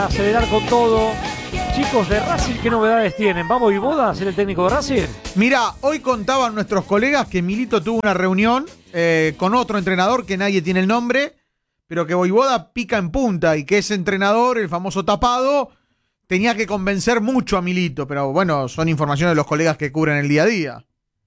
Acelerar con todo. Chicos de Racing, ¿qué novedades tienen? ¿Va Vojvoda a ser el técnico de Racing? Mirá, hoy contaban nuestros colegas que Milito tuvo una reunión con otro entrenador que nadie tiene el nombre, pero que Vojvoda pica en punta y que ese entrenador, el famoso tapado, tenía que convencer mucho a Milito. Pero bueno, son informaciones de los colegas que cubren el día a día.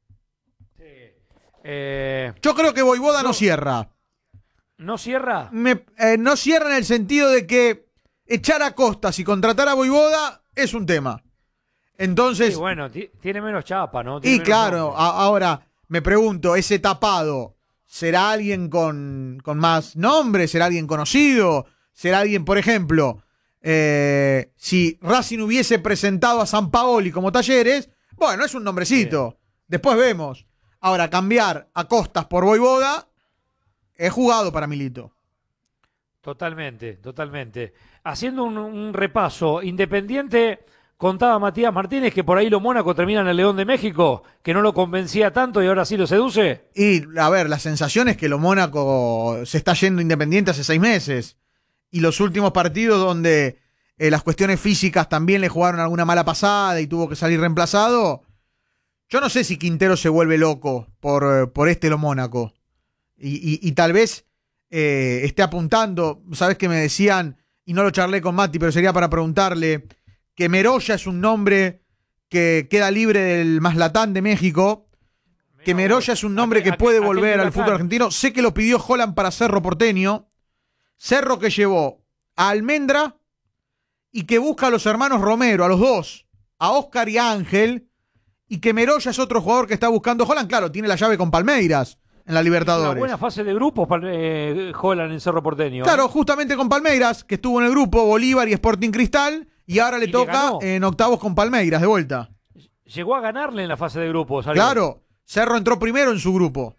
Sí. Yo creo que Vojvoda no cierra. ¿No cierra? No cierra en el sentido de que echar a Costas y contratar a Vojvoda es un tema. Entonces. Sí, bueno, tiene menos chapa, ¿no? Y claro, ahora me pregunto, ¿ese tapado será alguien con más nombre? ¿Será alguien conocido? ¿Será alguien, por ejemplo, si Racing hubiese presentado a Sampaoli como Talleres? Bueno, es un nombrecito. Sí. Después vemos. Ahora, cambiar a Costas por Vojvoda es jugado para Milito. Totalmente, totalmente. Haciendo un repaso, Independiente, contaba Matías Martínez que por ahí lo Mónaco termina en el León de México, que no lo convencía tanto y ahora sí lo seduce. Y, a ver, la sensación es que lo Mónaco se está yendo Independiente hace 6 meses. Y los últimos partidos donde las cuestiones físicas también le jugaron alguna mala pasada y tuvo que salir reemplazado. Yo no sé si Quintero se vuelve loco por lo Mónaco. Y tal vez esté apuntando, sabes que me decían, y no lo charlé con Mati, pero sería para preguntarle, que Meroya es un nombre que queda libre del Mazatán de México, que Meroya es un nombre que puede volver al fútbol argentino. Sé que lo pidió Holland para Cerro Porteño, Cerro que llevó a Almendra y que busca a los hermanos Romero, a los dos, a Oscar y a Ángel, y que Meroya es otro jugador que está buscando Holland. Claro, tiene la llave con Palmeiras en la Libertadores. Una buena fase de grupos Holland en Cerro Porteño. Claro, justamente con Palmeiras, que estuvo en el grupo Bolívar y Sporting Cristal, y ahora le toca en octavos con Palmeiras, de vuelta. Llegó a ganarle en la fase de grupos. Claro, Cerro entró primero en su grupo.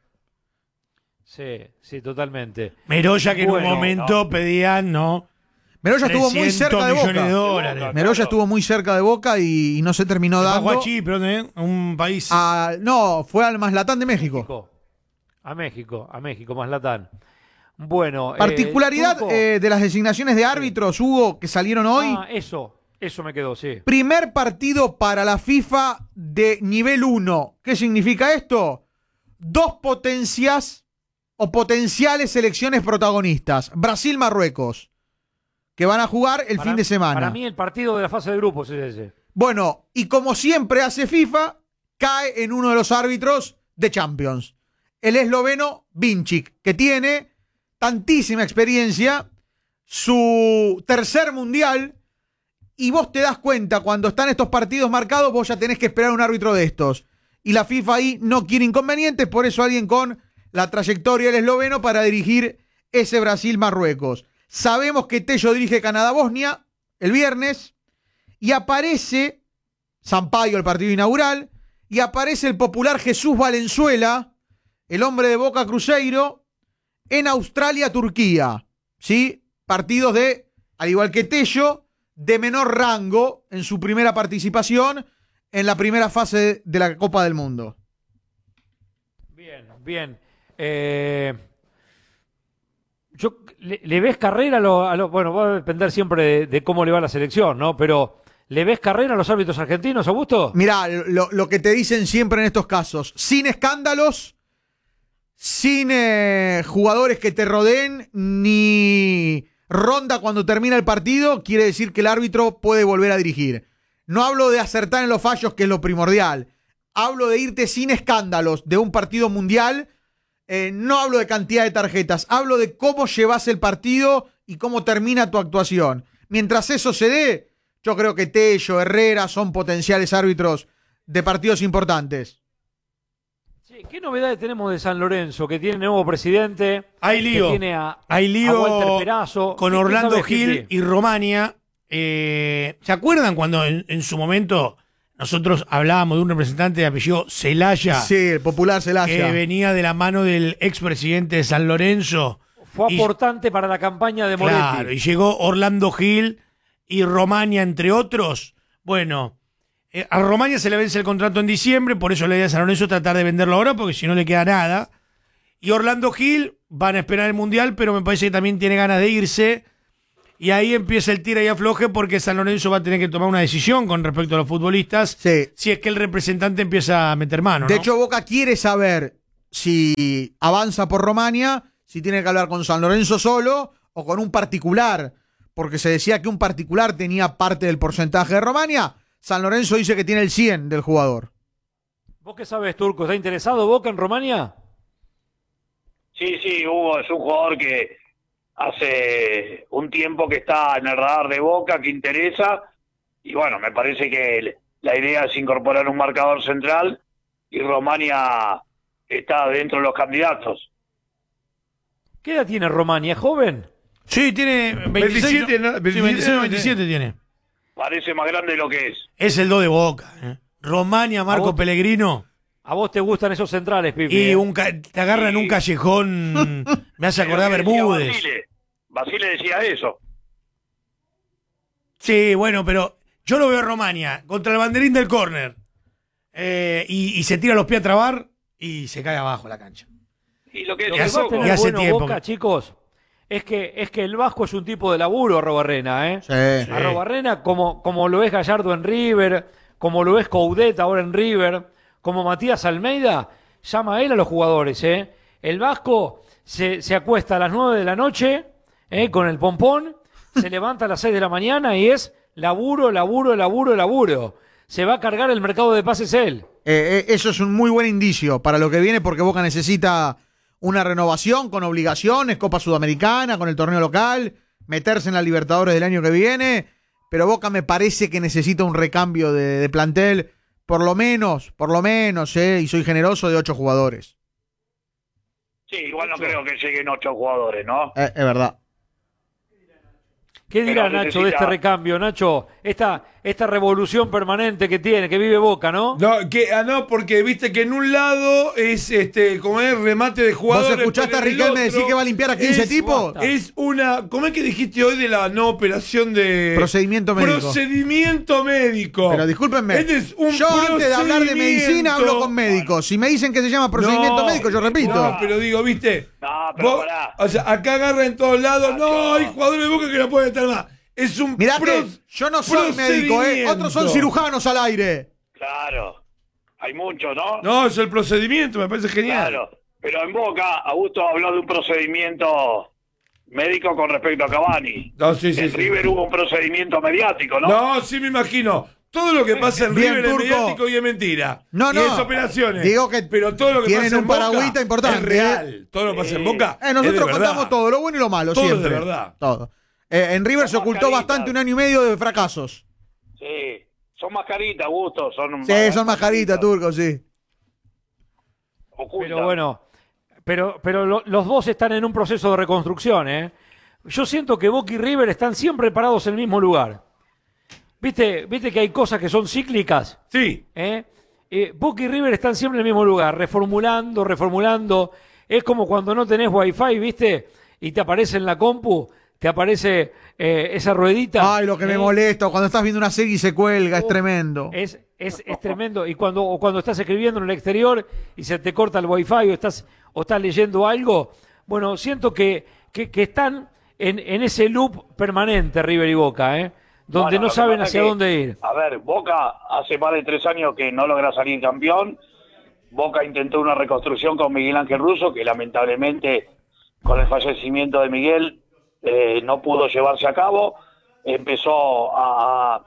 Sí, totalmente. Meroya que en un momento pedían, ¿no? Meroya estuvo muy cerca de Boca. Meroya estuvo muy cerca de Boca y no se terminó dando. Fue a Chipre, un país. No, fue al Mazatán de México. A México, Mazatán. Bueno. Particularidad de las designaciones de árbitros, Hugo, que salieron hoy. Eso me quedó, sí. Primer partido para la FIFA de nivel 1. ¿Qué significa esto? 2 potencias o potenciales selecciones protagonistas. Brasil-Marruecos, que van a jugar el fin de semana. Para mí el partido de la fase de grupos es ese. Bueno, y como siempre hace FIFA, cae en uno de los árbitros de Champions. El esloveno Vincic, que tiene tantísima experiencia, su tercer mundial, y vos te das cuenta, cuando están estos partidos marcados, vos ya tenés que esperar un árbitro de estos. Y la FIFA ahí no quiere inconvenientes, por eso alguien con la trayectoria del esloveno para dirigir ese Brasil-Marruecos. Sabemos que Tello dirige Canadá-Bosnia el viernes, y aparece Sampaio, el partido inaugural, y aparece el popular Jesús Valenzuela, el hombre de Boca Cruzeiro, en Australia-Turquía. ¿Sí? Partidos de, al igual que Tello, de menor rango en su primera participación en la primera fase de la Copa del Mundo. Bien. ¿Le ves carrera bueno, va a depender siempre de cómo le va la selección, ¿no? Pero ¿le ves carrera a los árbitros argentinos, Augusto? Mirá, lo que te dicen siempre en estos casos, sin escándalos, sin jugadores que te rodeen, ni ronda cuando termina el partido, quiere decir que el árbitro puede volver a dirigir. No hablo de acertar en los fallos, que es lo primordial. Hablo de irte sin escándalos de un partido mundial. No hablo de cantidad de tarjetas. Hablo de cómo llevas el partido y cómo termina tu actuación. Mientras eso se dé, yo creo que Tello, Herrera son potenciales árbitros de partidos importantes. Sí, ¿qué novedades tenemos de San Lorenzo? Que tiene nuevo presidente. Hay lío. Que tiene a Walter Perazo. Con Orlando Gil y Romania. ¿Se acuerdan cuando en su momento nosotros hablábamos de un representante de apellido Celaya? Sí, el popular Celaya. Que venía de la mano del expresidente de San Lorenzo. Fue aportante para la campaña de Moretti. Claro, y llegó Orlando Gil y Romania, entre otros. Bueno, a Romania se le vence el contrato en diciembre, por eso le idea a San Lorenzo tratar de venderlo ahora, porque si no le queda nada. Y Orlando Gil van a esperar el Mundial, pero me parece que también tiene ganas de irse. Y ahí empieza el tira y afloje porque San Lorenzo va a tener que tomar una decisión con respecto a los futbolistas. Sí. Si es que el representante empieza a meter mano. De ¿no? hecho, Boca quiere saber si avanza por Romania, si tiene que hablar con San Lorenzo solo o con un particular, porque se decía que un particular tenía parte del porcentaje de Romania. San Lorenzo dice que tiene el 100 del jugador. ¿Vos qué sabes, Turco? ¿Está interesado Boca en Romania? Sí, Hugo es un jugador que hace un tiempo que está en el radar de Boca, que interesa, y bueno, me parece que la idea es incorporar un marcador central y Romania está dentro de los candidatos. ¿Qué edad tiene Romania? ¿Es joven? Sí, tiene 26, 27, ¿no? Sí, 26 o 27 tiene. Parece más grande de lo que es. Es el 2 de Boca. Romania, Marco vos- Pellegrino. ¿A vos te gustan esos centrales, Pipi? Y te agarran en un callejón. Me hace acordar a Lo que decía Bermúdez. Basile decía eso. Sí, bueno, pero yo lo veo a Romania contra el banderín del córner. Y se tira los pies a trabar y se cae abajo la cancha. Y lo que Lo decía que va a Coco, y tener hace bueno tiempo Boca, que- chicos, es que el Vasco es un tipo de laburo, Arrobarrena, ¿eh? Sí. Arrobarrena, como lo es Gallardo en River, como lo es Coudet ahora en River, como Matías Almeida, llama a él a los jugadores, ¿eh? El Vasco se acuesta a las 9 de la noche, con el pompón, se levanta a las 6 de la mañana y es laburo, laburo, laburo, laburo. Se va a cargar el mercado de pases él. Eso es un muy buen indicio para lo que viene, porque Boca necesita una renovación con obligaciones, Copa Sudamericana, con el torneo local, meterse en la Libertadores del año que viene, pero Boca me parece que necesita un recambio de plantel, por lo menos, y soy generoso, de 8 jugadores. sí, igual no creo que lleguen 8 jugadores, ¿no? Es verdad. ¿Qué dirá Pero Nacho de este necesita- recambio, Nacho? Esta revolución permanente que tiene, que vive Boca, ¿no? No, porque viste que en un lado es como es remate de jugadores. ¿Vos escuchaste a pero en el Riquelme otro decir que va a limpiar a 15 es- tipos? Es una. ¿Cómo es que dijiste hoy de la no operación de. Procedimiento médico. Procedimiento médico. Pero discúlpenme, Este es un yo antes de hablar de medicina hablo con procedimiento. médicos. Si me dicen que se llama procedimiento No, médico, yo repito. No, pero digo, viste. No, pero Vos- pará. o sea, acá agarra en todos lados. Nacho. No, hay jugadores de Boca que no pueden estar más. Es un Mirá que yo no soy médico, otros son cirujanos al aire. Claro, hay muchos, ¿no? No, es el procedimiento, me parece genial. Claro, pero en Boca, Augusto habló de un procedimiento médico con respecto a Cavani. No, sí, sí, En sí. River hubo un procedimiento mediático, ¿no? No, sí me imagino. Todo lo que pasa en Bien, River es Turco. mediático y es mentira. No, Y no. es operaciones. Digo que pero todo lo que tienen pasa en un Boca paragüita importante, es real. Todo lo que pasa en Boca es de Nosotros verdad. contamos todo, lo bueno y lo malo, Todo es de siempre. verdad. Todo. En River se Son ocultó mascaritas. bastante un año y medio de fracasos. Sí, son mascaritas, Augusto. Son Sí, son mascaritas, Turco, sí. Ocultas. Pero bueno, los dos están en un proceso de reconstrucción, ¿eh? Yo siento que Boca y River están siempre parados en el mismo lugar. ¿Viste que hay cosas que son cíclicas? Sí. Boca y River están siempre en el mismo lugar, reformulando. Es como cuando no tenés wifi, ¿viste? Y te aparece en la compu, te aparece esa ruedita. Ay, lo que me molesta, cuando estás viendo una serie y se cuelga, es Oh, tremendo. Es tremendo. Y cuando estás escribiendo en el exterior y se te corta el wifi o estás leyendo algo, bueno, siento que están en ese loop permanente River y Boca, donde Bueno, no lo que saben pasa hacia que, dónde ir. A ver, Boca hace más de 3 años que no logra salir campeón. Boca intentó una reconstrucción con Miguel Ángel Russo, que lamentablemente con el fallecimiento de Miguel no pudo llevarse a cabo. Empezó a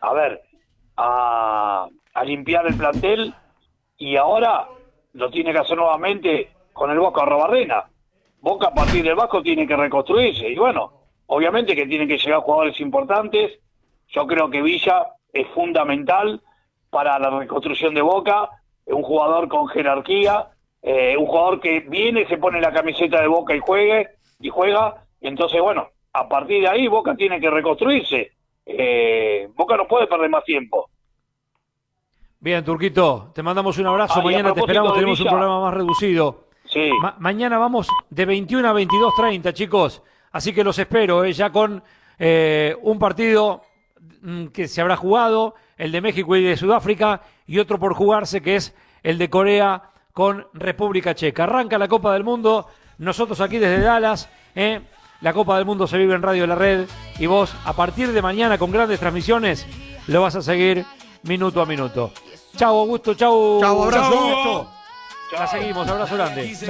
limpiar el plantel y ahora lo tiene que hacer nuevamente con el Boca Arrobarrena. Boca a partir del Vasco tiene que reconstruirse y bueno, obviamente que tienen que llegar jugadores importantes. Yo creo que Villa es fundamental para la reconstrucción de Boca, un jugador con jerarquía, un jugador que viene, se pone la camiseta de Boca y juega, entonces bueno, a partir de ahí Boca tiene que reconstruirse. Boca no puede perder más tiempo. Bien, Turquito, te mandamos un abrazo. Ah, y a Mañana te propósito esperamos, de tenemos un Villa. programa más reducido. Sí. Mañana vamos de 21 a 22:30, chicos. Así que los espero, ya con un partido que se habrá jugado, el de México y de Sudáfrica, y otro por jugarse, que es el de Corea con República Checa. Arranca la Copa del Mundo, nosotros aquí desde Dallas, La Copa del Mundo se vive en Radio La Red y vos, a partir de mañana, con grandes transmisiones, lo vas a seguir minuto a minuto. Chau, Augusto, chau. Chau, abrazo. Chau, Augusto. La seguimos, abrazo grande.